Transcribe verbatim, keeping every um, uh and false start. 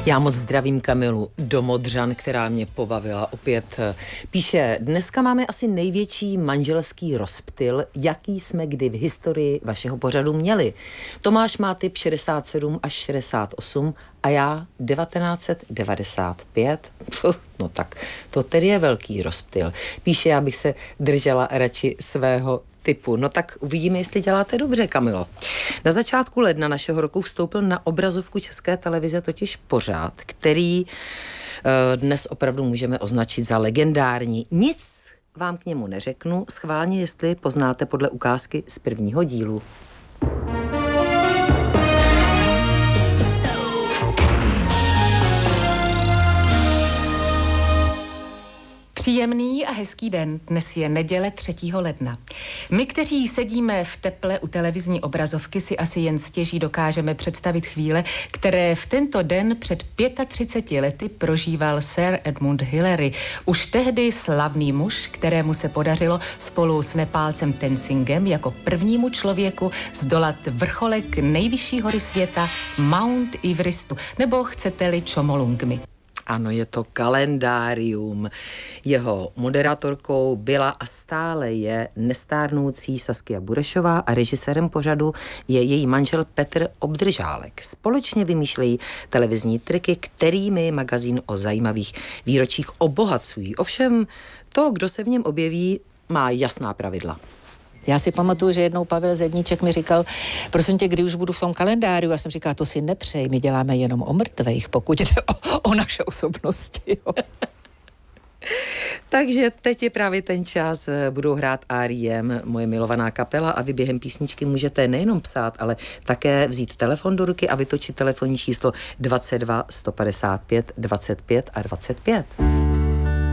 Já moc zdravím Kamilu Domodřan, která mě pobavila opět. Píše, dneska máme asi největší manželský rozptyl, jaký jsme kdy v historii vašeho pořadu měli. Tomáš má typ šedesát sedm až šedesát osm a já devatenáct set devadesát pět. Puh, no tak to tedy je velký rozptyl. Píše, já bych se držela radši svého typu. No tak uvidíme, jestli děláte dobře, Kamilo. Na začátku ledna našeho roku vstoupil na obrazovku České televize totiž pořad, který e, dnes opravdu můžeme označit za legendární. Nic vám k němu neřeknu, schválně, jestli poznáte podle ukázky z prvního dílu. Příjemný a hezký den, dnes je neděle třetího ledna. My, kteří sedíme v teple u televizní obrazovky, si asi jen stěží dokážeme představit chvíle, které v tento den před třiceti pěti lety prožíval Sir Edmund Hillary. Už tehdy slavný muž, kterému se podařilo spolu s Nepálcem Tenzingem jako prvnímu člověku zdolat vrcholek nejvyšší hory světa Mount Everestu, nebo chcete-li Chomolungmy. Ano, je to kalendárium. Jeho moderátorkou byla a stále je nestárnoucí Saskia Burešová a režisérem pořadu je její manžel Petr Obdržálek. Společně vymýšlejí televizní triky, kterými magazín o zajímavých výročích obohacují. Ovšem to, kdo se v něm objeví, má jasná pravidla. Já si pamatuju, že jednou Pavel Zedníček mi říkal, prosím tě, kdy už budu v tom kalendáriu, já jsem říkala, to si nepřej, my děláme jenom o mrtvejch, pokud jde o, o naše osobnosti. Jo. Takže teď je právě ten čas, budou hrát R E M, moje milovaná kapela, a vy během písničky můžete nejenom psát, ale také vzít telefon do ruky a vytočit telefonní číslo dvacet dva sto padesát pět dvacet pět a dvacet pět.